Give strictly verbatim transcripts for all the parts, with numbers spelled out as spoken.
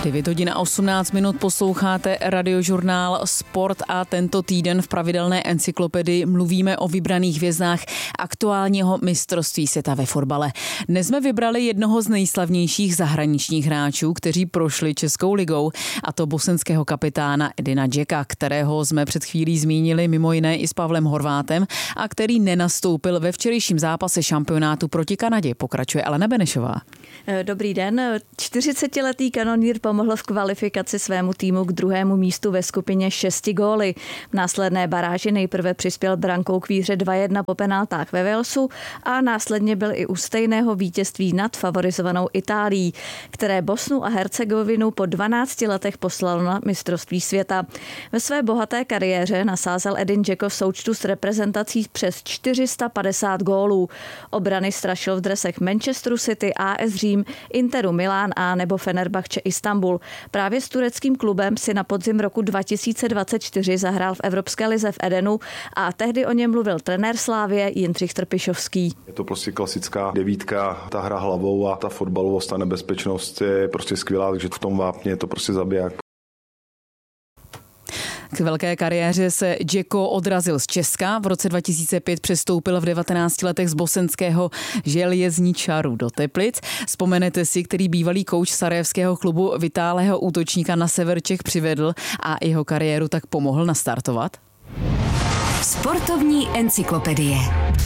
devět hodin a osmnáct minut posloucháte Radiožurnál Sport a tento týden v pravidelné encyklopedii mluvíme o vybraných hvězdách aktuálního mistrovství světa ve fotbale. Dnes jsme vybrali jednoho z nejslavnějších zahraničních hráčů, kteří prošli Českou ligou, a to bosenského kapitána Edina Dzeka, kterého jsme před chvílí zmínili mimo jiné i s Pavlem Horvátem a který nenastoupil ve včerejším zápase šampionátu proti Kanadě. Pokračuje Alena Benešová. Dobrý den. čtyřicetiletý kanonýr pomohl v kvalifikaci svému týmu k druhému místu ve skupině šesti góly. V následné baráži nejprve přispěl brankou k výhře dva jedna po penaltách ve Walesu a následně byl i u stejného vítězství nad favorizovanou Itálií, které Bosnu a Hercegovinu po dvanácti letech poslalo na mistrovství světa. Ve své bohaté kariéře nasázel Edin Dzeko v součtu s reprezentací přes čtyři sta padesát gólů. Obrany strašil v dresech Manchesteru City, A S Řím, Interu Milán a nebo Fenerbahče Istanbul. Právě s tureckým klubem si na podzim roku dva tisíce dvacet čtyři zahrál v Evropské lize v Edenu a tehdy o něm mluvil trenér Slávie Jindřich Trpišovský. Je to prostě klasická devítka, ta hra hlavou a ta fotbalovost a nebezpečnost je prostě skvělá, takže v tom vápně je to prostě zabiják. K velké kariéře se Dzeko odrazil z Česka. V roce dva tisíce pět přestoupil v devatenácti letech z bosenského Željezničaru do Teplic. Vzpomenete si, který bývalý kouč sarajevského klubu vytálého útočníka na sever Čech přivedl a jeho kariéru tak pomohl nastartovat? Sportovní encyklopedie.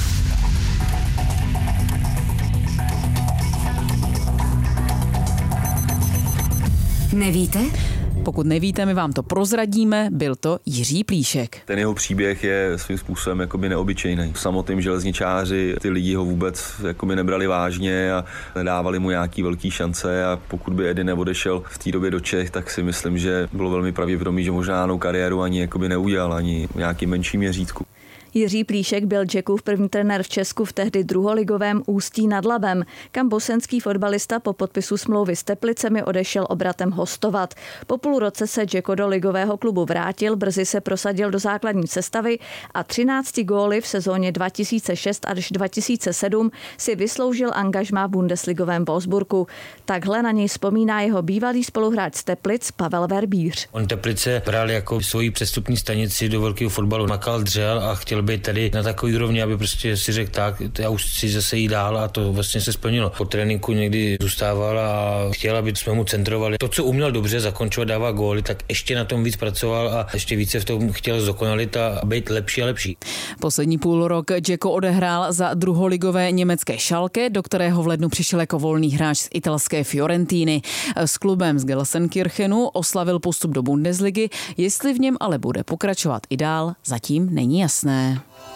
Nevíte? Pokud nevíte, my vám to prozradíme, byl to Jiří Plíšek. Ten jeho příběh je svým způsobem jakoby neobyčejný. Samotným železničáři ty lidi ho vůbec jakoby nebrali vážně a nedávali mu nějaký velký šance, a pokud by Edy neodešel v té době do Čech, tak si myslím, že bylo velmi pravděpodobné, že možná jinou kariéru ani jakoby neudělal, ani nějaký menší měřítku. Jiří Plíšek byl Dzekův první trenér v Česku v tehdy druholigovém Ústí nad Labem, kam bosenský fotbalista po podpisu smlouvy s Teplicemi odešel obratem hostovat. Po půl roce se Dzeko do ligového klubu vrátil, brzy se prosadil do základní sestavy a třinácti góly v sezóně dva tisíce šest až dva tisíce sedm si vysloužil angažmá v bundesligovém Wolfsburgu. Takhle na něj vzpomíná jeho bývalý spoluhráč z Teplic Pavel Verbíř. On Teplice bral jako svoji přestupní stanici do velkého fotbalu. Makal, dřel a chtěl být tady na takový úrovni, aby prostě si řekl tak, já už si zase jít dál, a to vlastně se splnilo. Po tréninku někdy zůstával a chtěl, aby jsme mu centrovali. To, co uměl dobře zakončovat, dává góly, tak ještě na tom víc pracoval a ještě více v tom chtěl zdokonalit a být lepší a lepší. Poslední půl rok Dzeko odehrál za druholigové německé Schalke, do kterého v lednu přišel jako volný hráč z italské Fiorentíny. S klubem z Gelsenkirchenu oslavil postup do Bundesligy, jestli v něm ale bude pokračovat i dál, zatím není jasné.